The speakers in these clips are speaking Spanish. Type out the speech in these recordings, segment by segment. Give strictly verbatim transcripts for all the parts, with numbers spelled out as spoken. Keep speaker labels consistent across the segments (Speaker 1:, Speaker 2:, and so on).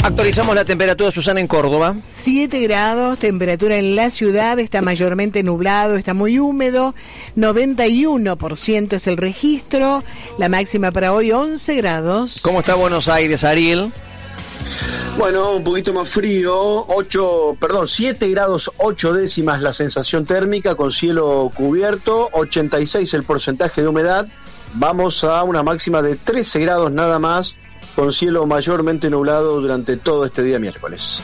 Speaker 1: Actualizamos la temperatura, Susana, en Córdoba.
Speaker 2: siete grados, temperatura en la ciudad, está mayormente nublado, está muy húmedo, noventa y uno por ciento es el registro, la máxima para hoy once grados.
Speaker 1: ¿Cómo está Buenos Aires, Ariel?
Speaker 3: Bueno, un poquito más frío, ocho, perdón, siete grados ocho décimas la sensación térmica con cielo cubierto, ochenta y seis el porcentaje de humedad, vamos a una máxima de trece grados nada más, con cielo mayormente nublado durante todo este día miércoles.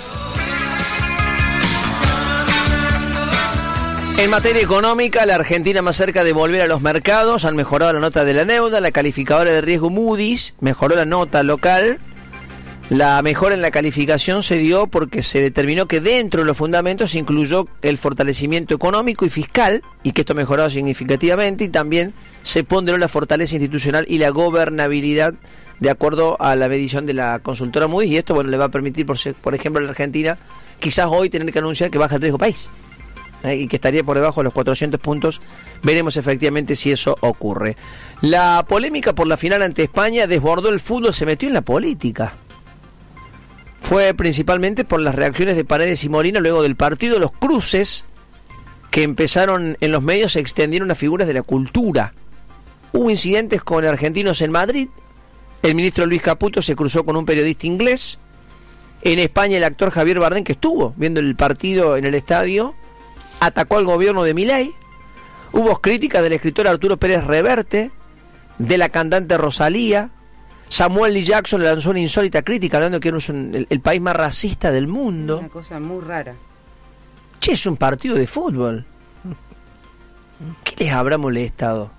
Speaker 1: En materia económica, la Argentina más cerca de volver a los mercados, han mejorado la nota de la deuda, la calificadora de riesgo Moody's mejoró la nota local. La mejora en la calificación se dio porque se determinó que dentro de los fundamentos se incluyó el fortalecimiento económico y fiscal, y que esto ha mejorado significativamente, y también se ponderó la fortaleza institucional y la gobernabilidad de acuerdo a la medición de la consultora Moody's, y esto bueno le va a permitir, por, por ejemplo, a la Argentina quizás hoy tener que anunciar que baja el riesgo país, ¿eh? y que estaría por debajo de los cuatrocientos puntos. Veremos efectivamente si eso ocurre. La polémica por la final ante España desbordó el fútbol, se metió en la política. Fue principalmente por las reacciones de Paredes y Molina luego del partido, los cruces que empezaron en los medios se extendieron a figuras de la cultura. Hubo incidentes con argentinos en Madrid. El ministro Luis Caputo se cruzó con un periodista inglés. En España el actor Javier Bardem, que estuvo viendo el partido en el estadio, atacó al gobierno de Milei. Hubo críticas del escritor Arturo Pérez Reverte, de la cantante Rosalía. Samuel L. Jackson le lanzó una insólita crítica hablando de que es un, el, el país más racista del mundo.
Speaker 4: Una cosa muy rara.
Speaker 1: Che, es un partido de fútbol. ¿Qué les habrá molestado?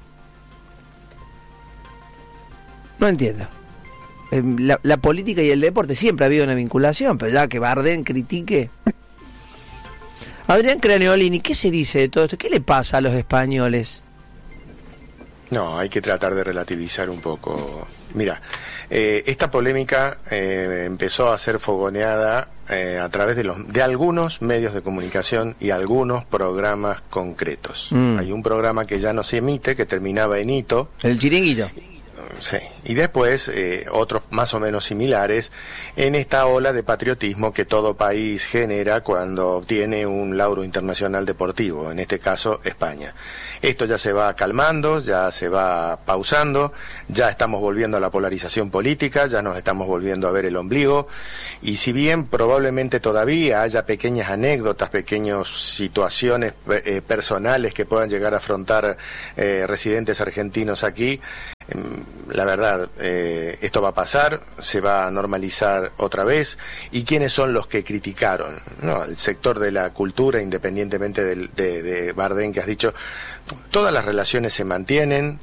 Speaker 1: No entiendo. La, la política y el deporte siempre ha habido una vinculación, pero ya que Bardem critique. Adrián Craniolini, ¿qué se dice de todo esto? ¿Qué le pasa a los españoles?
Speaker 5: No, hay que tratar de relativizar un poco. Mira, eh, esta polémica eh, empezó a ser fogoneada eh, a través de los de algunos medios de comunicación y algunos programas concretos. Mm. Hay un programa que ya no se emite, que terminaba en hito.
Speaker 1: El Chiringuito.
Speaker 5: Sí, y después eh, otros más o menos similares en esta ola de patriotismo que todo país genera cuando obtiene un lauro internacional deportivo, en este caso España. Esto ya se va calmando, ya se va pausando, ya estamos volviendo a la polarización política, ya nos estamos volviendo a ver el ombligo, y si bien probablemente todavía haya pequeñas anécdotas, pequeñas situaciones eh, personales que puedan llegar a afrontar eh, residentes argentinos aquí, la verdad, eh, esto va a pasar, se va a normalizar otra vez. ¿Y quiénes son los que criticaron? No, el sector de la cultura, independientemente de, de, de Bardem, que has dicho, todas las relaciones se mantienen.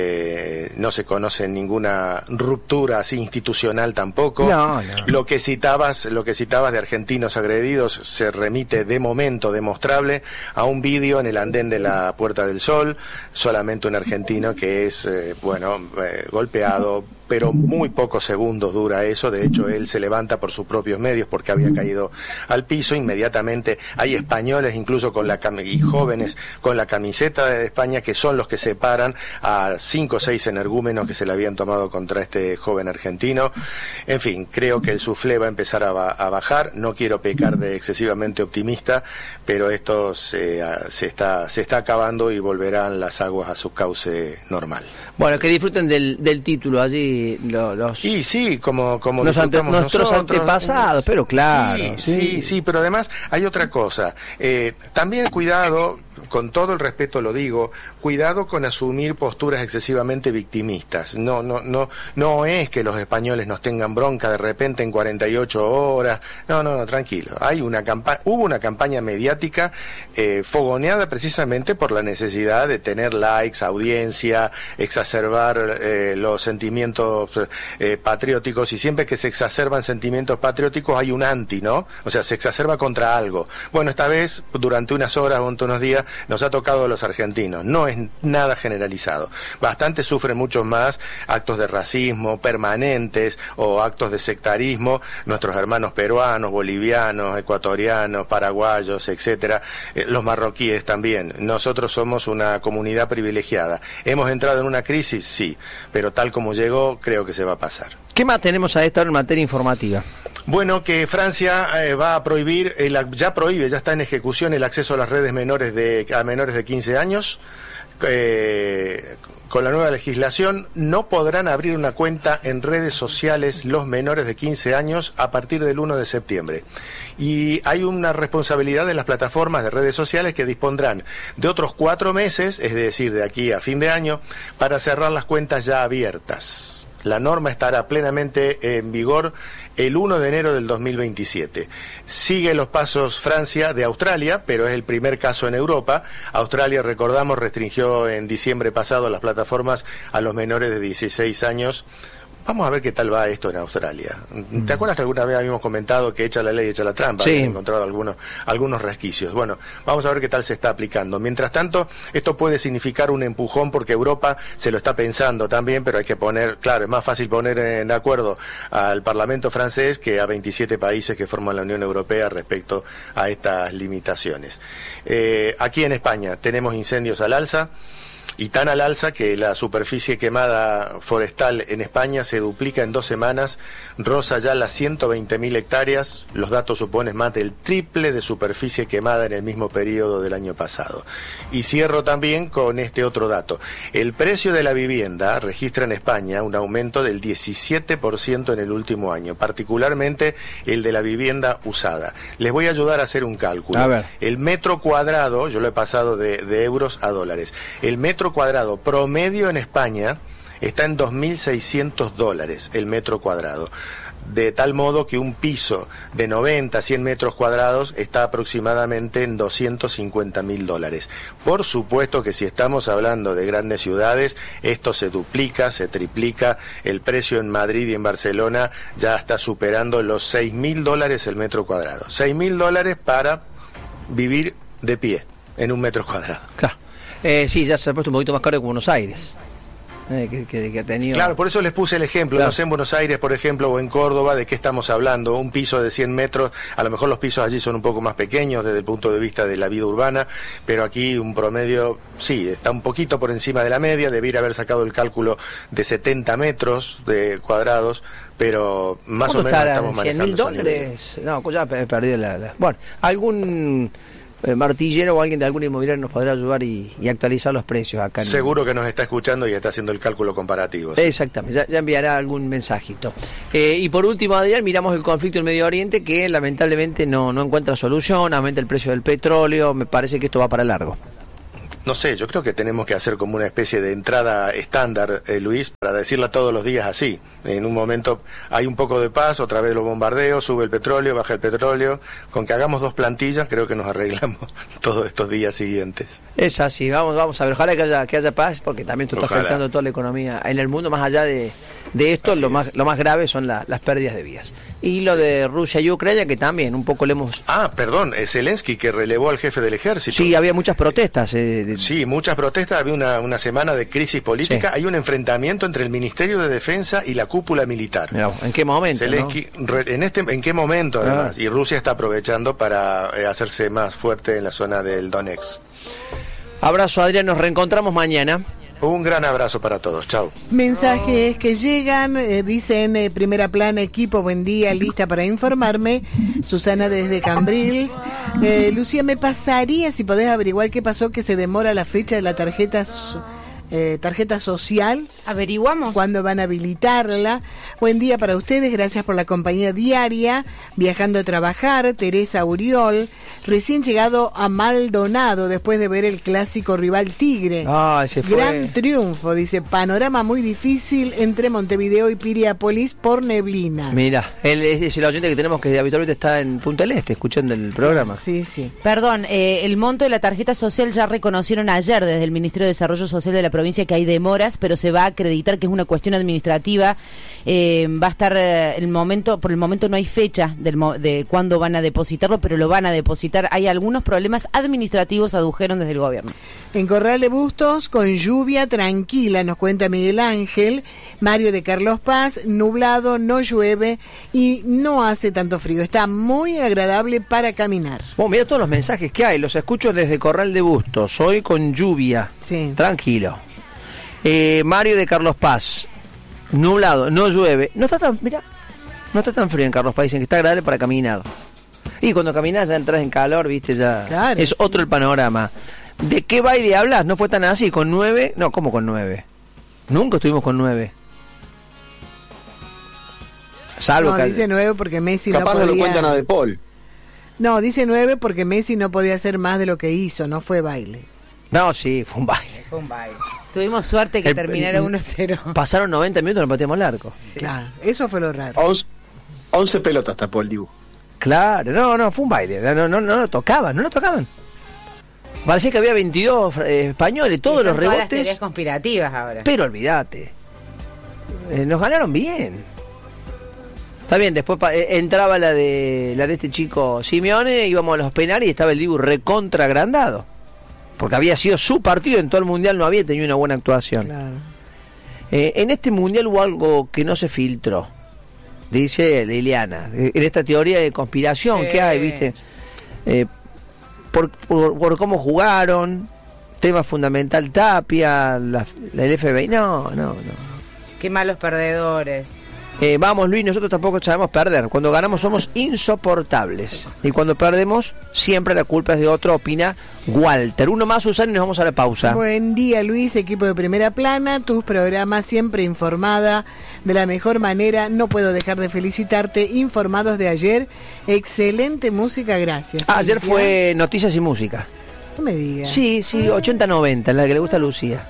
Speaker 5: Eh, no se conoce ninguna ruptura así institucional tampoco.
Speaker 1: No, no.
Speaker 5: Lo que citabas, lo que citabas de argentinos agredidos se remite de momento demostrable a un vídeo en el andén de la Puerta del Sol, solamente un argentino que es eh, bueno eh, golpeado, pero muy pocos segundos dura eso. De hecho, él se levanta por sus propios medios porque había caído al piso. Inmediatamente hay españoles, incluso con la cam- y jóvenes con la camiseta de España, que son los que separan a cinco o seis energúmenos que se le habían tomado contra este joven argentino. En fin, creo que el suflé va a empezar a, ba- a bajar. No quiero pecar de excesivamente optimista, pero esto se, a, se está se está acabando y volverán las aguas a su cauce normal.
Speaker 1: Bueno, que disfruten del, del título allí. Los, los
Speaker 5: y sí, como, como
Speaker 1: los ante, nuestros
Speaker 5: nosotros,
Speaker 1: antepasados, pero claro.
Speaker 5: Sí,
Speaker 1: sí,
Speaker 5: sí, sí, pero además hay otra cosa. Eh, también cuidado, con todo el respeto lo digo, cuidado con asumir posturas excesivamente victimistas. No, no, no, no es que los españoles nos tengan bronca de repente en cuarenta y ocho horas. No, no, no, tranquilo. Hay una campa- hubo una campaña mediática eh, fogoneada precisamente por la necesidad de tener likes, audiencia, exacerbar eh, los sentimientos eh, patrióticos, y siempre que se exacerban sentimientos patrióticos hay un anti, ¿no? O sea, se exacerba contra algo. Bueno, esta vez, durante unas horas, durante unos días, nos ha tocado a los argentinos. No es nada generalizado. Bastante sufren muchos más actos de racismo permanentes o actos de sectarismo nuestros hermanos peruanos, bolivianos, ecuatorianos, paraguayos, etcétera, eh, los marroquíes también. Nosotros somos una comunidad privilegiada. ¿Hemos entrado en una crisis? Sí, pero tal como llegó, creo que se va a pasar.
Speaker 1: ¿Qué más tenemos a esta hora en materia informativa?
Speaker 5: Bueno, que Francia eh, va a prohibir, el, ya prohíbe, ya está en ejecución el acceso a las redes menores de a menores de quince años. Eh, con la nueva legislación no podrán abrir una cuenta en redes sociales los menores de quince años a partir del uno de septiembre. Y hay una responsabilidad de las plataformas de redes sociales que dispondrán de otros cuatro meses, es decir, de aquí a fin de año, para cerrar las cuentas ya abiertas. La norma estará plenamente en vigor el uno de enero del dos mil veintisiete. Sigue los pasos Francia de Australia, pero es el primer caso en Europa. Australia, recordamos, restringió en diciembre pasado las plataformas a los menores de dieciséis años. Vamos a ver qué tal va esto en Australia. ¿Te acuerdas que alguna vez habíamos comentado que echa la ley, echa la trampa?
Speaker 1: Sí.
Speaker 5: Habían encontrado algunos, algunos resquicios. Bueno, vamos a ver qué tal se está aplicando. Mientras tanto, esto puede significar un empujón porque Europa se lo está pensando también, pero hay que poner, claro, es más fácil poner en acuerdo al Parlamento francés que a veintisiete países que forman la Unión Europea respecto a estas limitaciones. Eh, aquí en España tenemos incendios al alza. Y tan al alza que la superficie quemada forestal en España se duplica en dos semanas, roza ya las ciento veinte mil hectáreas, los datos suponen más del triple de superficie quemada en el mismo periodo del año pasado. Y cierro también con este otro dato. El precio de la vivienda registra en España un aumento del diecisiete por ciento en el último año, particularmente el de la vivienda usada. Les voy a ayudar a hacer un cálculo.
Speaker 1: A ver.
Speaker 5: El metro cuadrado, yo lo he pasado de, de euros a dólares, el metro cuadrado promedio en España está en dos mil seiscientos dólares el metro cuadrado, de tal modo que un piso de noventa, cien metros cuadrados está aproximadamente en doscientos cincuenta mil dólares. Por supuesto que si estamos hablando de grandes ciudades, esto se duplica, se triplica, el precio en Madrid y en Barcelona ya está superando los seis mil dólares el metro cuadrado. seis mil dólares para vivir de pie en un metro cuadrado.
Speaker 1: Claro. Eh, sí, ya se ha puesto un poquito más caro que Buenos Aires. Eh, que, que, que ha tenido...
Speaker 5: Claro, por eso les puse el ejemplo.
Speaker 1: Claro.
Speaker 5: No sé en Buenos Aires, por ejemplo, o en Córdoba, de qué estamos hablando. Un piso de cien metros, a lo mejor los pisos allí son un poco más pequeños desde el punto de vista de la vida urbana, pero aquí un promedio, sí, está un poquito por encima de la media. Debiera haber sacado el cálculo de setenta metros de cuadrados, pero más o menos estamos manejando
Speaker 1: cien mil dólares. No, ya he perdido la, la... Bueno, algún... Eh, martillero o alguien de algún inmobiliario nos podrá ayudar y, y actualizar los precios acá. En
Speaker 5: Seguro que nos está escuchando y está haciendo el cálculo comparativo.
Speaker 1: ¿Sí? Exactamente, ya, ya enviará algún mensajito. Eh, y por último, Adrián, miramos el conflicto en Medio Oriente que lamentablemente no, no encuentra solución, aumenta el precio del petróleo, me parece que esto va para largo.
Speaker 5: No sé, yo creo que tenemos que hacer como una especie de entrada estándar, eh, Luis, para decirla todos los días así. En un momento hay un poco de paz, otra vez los bombardeos, sube el petróleo, baja el petróleo. Con que hagamos dos plantillas, creo que nos arreglamos todos estos días siguientes.
Speaker 1: Es así, vamos, vamos a ver, ojalá que haya, que haya paz, porque también esto está
Speaker 5: Ojalá.
Speaker 1: afectando toda la economía en el mundo. Más allá de, de esto,
Speaker 5: Así
Speaker 1: lo
Speaker 5: es.
Speaker 1: más, lo más grave son la, las pérdidas de vidas. Y lo de Rusia y Ucrania, que también un poco le hemos...
Speaker 5: Ah, perdón, es Zelensky que relevó al jefe del ejército.
Speaker 1: Sí, había muchas protestas. Eh, de...
Speaker 5: Sí, muchas protestas, había una, una semana de crisis política,
Speaker 1: Sí.
Speaker 5: hay un enfrentamiento entre el Ministerio de Defensa y la cúpula militar.
Speaker 1: Mirá, ¿en qué momento?
Speaker 5: Zelensky, re- en este, ¿en qué momento además?
Speaker 1: Ah.
Speaker 5: Y Rusia está aprovechando para eh, hacerse más fuerte en la zona del Donetsk.
Speaker 1: Abrazo, Adrián, nos reencontramos mañana.
Speaker 5: Un gran abrazo para todos, chao.
Speaker 2: Mensajes que llegan, eh, dicen eh, primera plana, equipo, buen día, lista para informarme. Susana desde Cambrils. Eh, Lucía, ¿me pasaría si podés averiguar qué pasó que se demora la fecha de la tarjeta so- eh, tarjeta social?
Speaker 4: Averiguamos.
Speaker 2: ¿Cuándo van a habilitarla? Buen día para ustedes, gracias por la compañía diaria. Viajando a trabajar, Teresa Uriol, recién llegado a Maldonado después de ver el clásico rival Tigre.
Speaker 1: Ah, ese fue...
Speaker 2: Gran triunfo, dice, panorama muy difícil entre Montevideo y Piriápolis por neblina.
Speaker 1: Mira, él es, es el oyente que tenemos que habitualmente está en Punta del Este, escuchando el programa.
Speaker 2: Sí, sí.
Speaker 4: Perdón, eh, el monto de la tarjeta social ya reconocieron ayer desde el Ministerio de Desarrollo Social de la provincia que hay demoras, pero se va a acreditar que es una cuestión administrativa. Eh, va a estar eh, el momento, por el momento no hay fecha del mo- de cuándo van a depositarlo, pero lo van a depositar. Hay algunos problemas administrativos, adujeron desde el gobierno.
Speaker 2: En Corral de Bustos, con lluvia tranquila, nos cuenta Miguel Ángel. Mario de Carlos Paz, nublado, no llueve y no hace tanto frío. Está muy agradable para caminar.
Speaker 1: Bueno, mira todos los mensajes que hay, los escucho desde Corral de Bustos, hoy con lluvia,
Speaker 2: Sí.
Speaker 1: tranquilo. Eh, Mario de Carlos Paz, nublado, no llueve, no está tan, mira, No está tan frío en Carlos Paz, dicen que está agradable para caminar. Y cuando caminas ya entras en calor, viste, ya
Speaker 2: Claro,
Speaker 1: es
Speaker 2: sí.
Speaker 1: otro el panorama. ¿De qué baile hablas? ¿No fue tan así? ¿Con nueve? No, ¿cómo con nueve? Nunca estuvimos con nueve. Salvo
Speaker 2: No,
Speaker 1: que...
Speaker 2: dice nueve porque Messi
Speaker 3: Capaz
Speaker 2: no
Speaker 3: no lo
Speaker 2: podía...
Speaker 3: cuentan a De Paul.
Speaker 2: No, dice nueve porque Messi no podía hacer más de lo que hizo, no fue baile.
Speaker 1: No, sí, fue un baile.
Speaker 4: Fue un baile. Tuvimos suerte que
Speaker 1: El-
Speaker 4: terminara
Speaker 1: el-
Speaker 4: uno a cero.
Speaker 1: Pasaron noventa minutos y no pateamos el arco.
Speaker 2: Claro, eso fue lo raro.
Speaker 3: once, once pelotas tapó el Dibu.
Speaker 1: Claro, no, no, fue un baile. No, no, no lo tocaban, no lo tocaban. Parecía que había veintidós eh, españoles, todos
Speaker 4: Y
Speaker 1: los
Speaker 4: están todas las
Speaker 1: rebotes.
Speaker 4: teorías conspirativas ahora.
Speaker 1: Pero olvídate. Eh, nos ganaron bien. Está bien, después pa- eh, entraba la de la de este chico Simeone, íbamos a los penales y estaba el Dibu recontra agrandado. Porque había sido su partido en todo el mundial, no había tenido una buena actuación.
Speaker 2: Claro.
Speaker 1: Eh, en este mundial hubo algo que no se filtró, dice Liliana, eh, en esta teoría de conspiración
Speaker 4: Sí.
Speaker 1: que hay, ¿viste? Eh, por, por, por cómo jugaron, tema fundamental Tapia, la, la el F B I, no, no, no.
Speaker 4: Qué malos perdedores.
Speaker 1: Eh, vamos Luis, nosotros tampoco sabemos perder. Cuando ganamos somos insoportables. Y cuando perdemos, siempre la culpa es de otro, opina Walter. Uno más, Susana, y nos vamos a la pausa.
Speaker 2: Buen día, Luis, equipo de Primera Plana, tus programas siempre informada de la mejor manera. No puedo dejar de felicitarte, informados de ayer. Excelente música, gracias.
Speaker 1: Ah, ayer
Speaker 2: Cintia.
Speaker 1: fue Noticias y Música.
Speaker 2: No me digas.
Speaker 1: Sí, sí, ochenta noventa, la que le gusta a Lucía.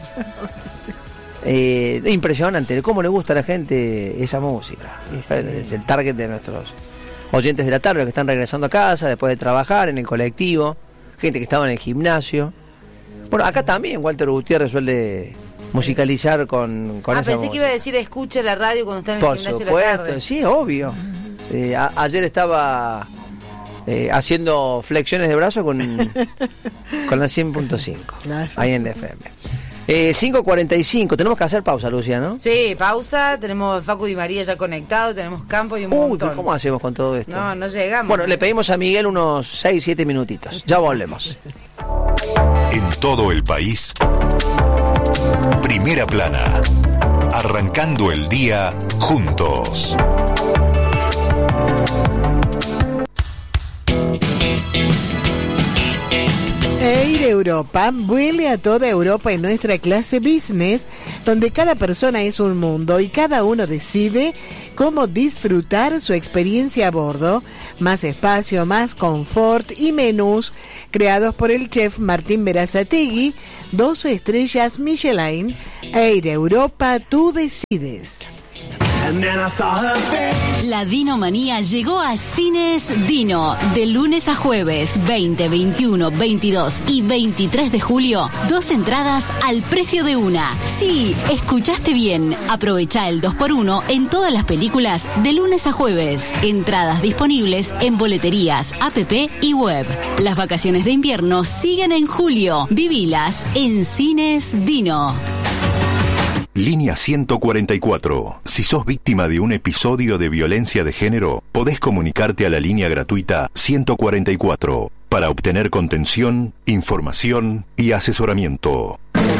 Speaker 1: Eh, impresionante, cómo le gusta a la gente esa música.
Speaker 2: Sí.
Speaker 1: Es el target de nuestros oyentes de la tarde, los que están regresando a casa después de trabajar en el colectivo, gente que estaba en el gimnasio. Bueno, acá también Walter Gutiérrez suele musicalizar con, con
Speaker 4: ah,
Speaker 1: esa
Speaker 4: pensé que iba a
Speaker 1: música.
Speaker 4: decir escuche la radio cuando está en el
Speaker 1: Por
Speaker 4: gimnasio de la
Speaker 1: supuesto,
Speaker 4: tarde.
Speaker 1: sí, obvio. Eh, a- ayer estaba eh, haciendo flexiones de brazo con, con la cien punto cinco,
Speaker 2: Claro.
Speaker 1: ahí en la F M. Eh, cinco cuarenta y cinco, tenemos que hacer pausa, Lucia, ¿no?
Speaker 4: Sí, pausa, tenemos Facu Di María ya conectado, tenemos campo y un
Speaker 1: Uy,
Speaker 4: montón.
Speaker 1: pero ¿cómo hacemos con todo esto?
Speaker 4: No, no llegamos.
Speaker 1: Bueno, le pedimos a Miguel unos seis, siete minutitos. Ya volvemos.
Speaker 6: En todo el país, Primera Plana, arrancando el día juntos.
Speaker 2: Air Europa vuele a toda Europa en nuestra clase business, donde cada persona es un mundo y cada uno decide cómo disfrutar su experiencia a bordo. Más espacio, más confort y menús creados por el chef Martín Berazategui, doce estrellas Michelin. Air Europa, tú decides.
Speaker 7: La Dinomanía llegó a Cines Dino. De lunes a jueves, veinte, veintiuno, veintidós y veintitrés de julio, dos entradas al precio de una. Sí, escuchaste bien. Aprovecha el dos por uno en todas las películas de lunes a jueves. Entradas disponibles en boleterías, app y web. Las vacaciones de invierno siguen en julio. Vivilas en Cines Dino.
Speaker 6: Línea ciento cuarenta y cuatro. Si sos víctima de un episodio de violencia de género, podés comunicarte a la línea gratuita ciento cuarenta y cuatro para obtener contención, información y asesoramiento.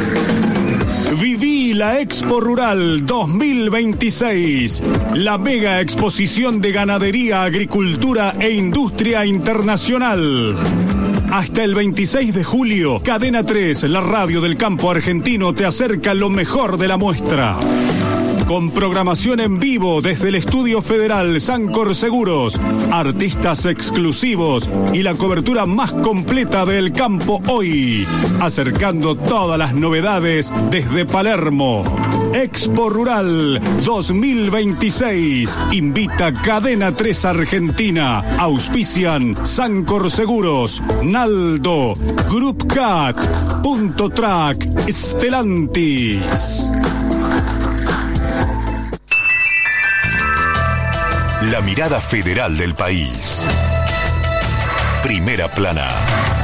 Speaker 8: Viví la Expo Rural dos mil veintiséis, la mega exposición de ganadería, agricultura e industria internacional. Hasta el veintiséis de julio, Cadena tres, la radio del campo argentino, te acerca lo mejor de la muestra. Con programación en vivo desde el Estudio Federal Sancor Seguros, artistas exclusivos y la cobertura más completa del campo hoy, acercando todas las novedades desde Palermo. Expo Rural dos mil veintiséis. Invita Cadena tres Argentina. Auspician Sancor Seguros, Naldo, Group Cat, Punto Track, Stellantis.
Speaker 6: La mirada federal del país. Primera Plana.